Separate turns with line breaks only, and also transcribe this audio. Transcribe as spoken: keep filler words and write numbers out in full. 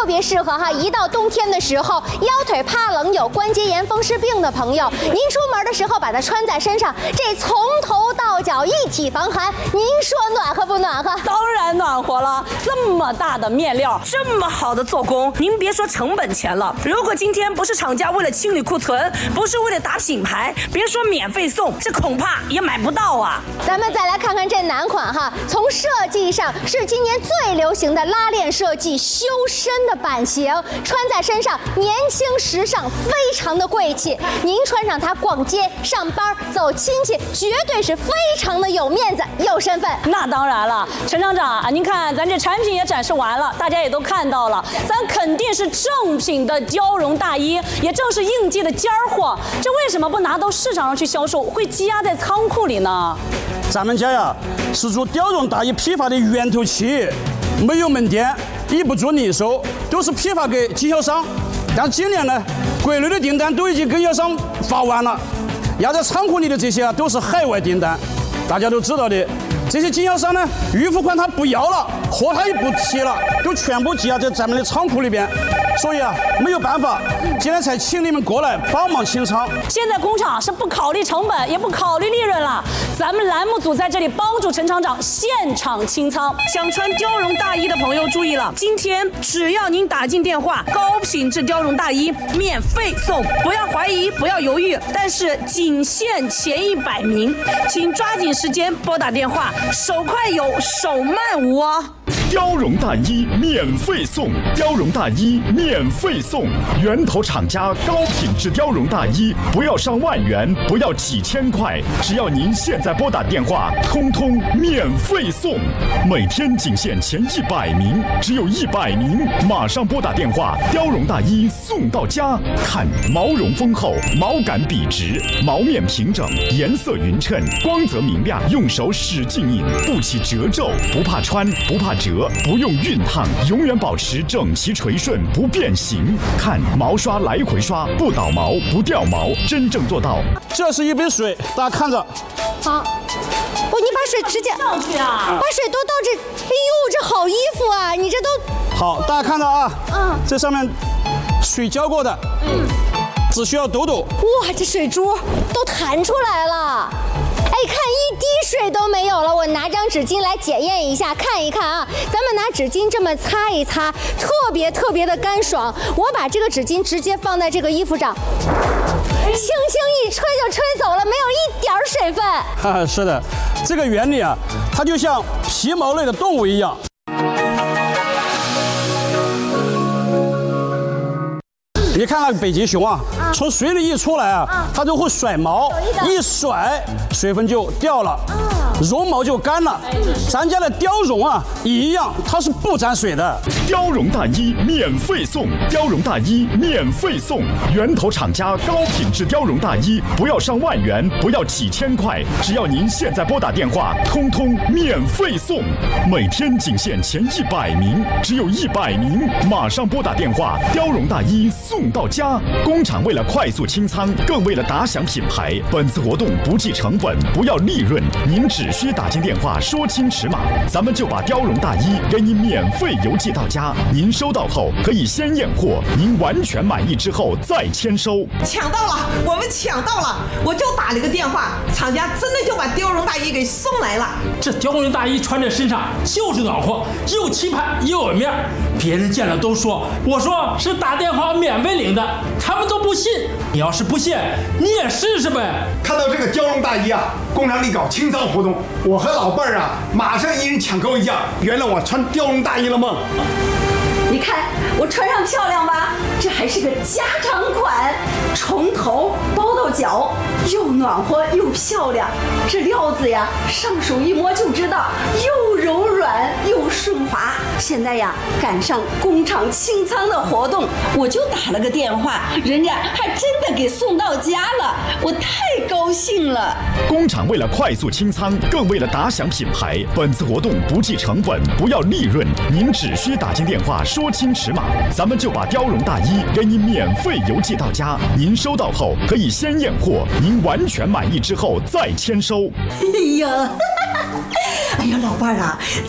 特别适合哈，一到冬天的时候，腰腿怕冷、有关节炎、风湿病的朋友，您出门的时候把它穿在身上，这从头到脚一体防寒，您说暖和不暖和？
当然暖和了，这么大的面料，这么好的做工，您别说成本钱了，如果今天不是厂家为了清理库存，不是为了打品牌，别说免费送，这恐怕也买不到啊。
咱们再来看看这男款哈，从设计上是今年最流行的拉链设计，修身的版型，穿在身上年轻时尚，非常的贵气。您穿上它逛街、上班、走亲戚，绝对是非常的有面子、有身份。
那当然了，陈厂长啊，您看咱这产品也展示完了，大家也都看到了，咱肯定是正品的貂绒大衣，也正是应季的尖儿货。这为什么不拿到市场上去销售，会积压在仓库里呢？
咱们家呀是做貂绒大衣批发的源头企业，没有门店，也不做零售，都是批发给经销商。但今年呢，国内的订单都已经跟经销商发完了，压在仓库里的这些啊都是海外订单。大家都知道的，这些经销商呢，预付款他不要了，货他也不提了，都全部积压在咱们的仓库里边。所以啊，没有办法，今天才请你们过来帮忙清仓。
现在工厂是不考虑成本，也不考虑利润了。咱们栏目组在这里帮助陈厂长现场清仓。想穿貂绒大衣的朋友注意了，今天只要您打进电话，高品质貂绒大衣免费送，不要怀疑，不要犹豫，但是仅限前一百名，请抓紧时间拨打电话，手快有，手慢无哦。
貂绒大衣免费送，貂绒大衣免费送，源头厂家高品质貂绒大衣，不要上万元，不要几千块，只要您现在拨打电话，通通免费送。每天仅限前一百名，只有一百名，马上拨打电话，貂绒大衣送到家。看毛绒丰厚，毛感笔直，毛面平整，颜色匀称，光泽明亮，用手使劲印，不起褶皱，不怕穿，不怕折。不用熨烫，永远保持整齐垂顺，不变形。看毛刷来回刷，不倒毛，不掉毛，真正做到。
这是一杯水，大家看着。
好，哦，你把水直接
上去啊！
把水都倒这，哎呦，这好衣服啊！你这都
好，大家看着啊，
嗯，
这上面水浇过的，嗯，只需要抖抖。
哇，这水珠都弹出来了。哎，看一滴水都没有了，我拿张纸巾来检验一下，看一看啊。咱们拿纸巾这么擦一擦，特别特别的干爽。我把这个纸巾直接放在这个衣服上，轻轻一吹就吹走了，没有一点水分。
哈，是的，这个原理啊，它就像皮毛类的动物一样。你看那个北极熊啊，啊从水里一出来啊，啊它就会甩毛，一甩水分就掉了，啊、绒毛就干了。咱家的貂绒啊，也一样，它是不沾水的。
貂绒大衣免费送，貂绒大衣免费送，源头厂家高品质貂绒大衣，不要上万元，不要几千块，只要您现在拨打电话，通通免费送。每天仅限前一百名，只有一百名，马上拨打电话，貂绒大衣送到家。工厂为了快速清仓，更为了打响品牌，本次活动不计成本，不要利润，您只需打进电话说清尺码，咱们就把貂绒大衣给你免费邮寄到家。您收到后可以先验货，您完全满意之后再签收。
抢到了，我们抢到了！我就打了个电话，厂家真的就把貂绒大衣给送来了。
这貂绒大衣穿在身上就是暖和，又气派又有面，别人见了都说我说是打电话免费领的，他们都不信。你要是不信，你也试试呗。
看到这个貂绒大衣啊，工厂里搞清仓活动，我和老伴儿啊，马上一人抢购一件，圆了我穿貂绒大衣的梦。
你看我穿上漂亮吧？这还是个家常款，从头包到脚，又暖和又漂亮。这料子呀，上手一摸就知道，又柔软又顺滑。现在呀，赶上工厂清仓的活动，我就打了个电话，人家还真的给送到家了，我太高兴了。
工厂为了快速清仓，更为了打响品牌，本次活动不计成本，不要利润，您只需打进电话说清尺码，咱们就把貂绒大衣给你免费邮寄到家。您收到后可以先验货，您完全满意之后再签收。
哎呀，哎呀，老伴儿啊！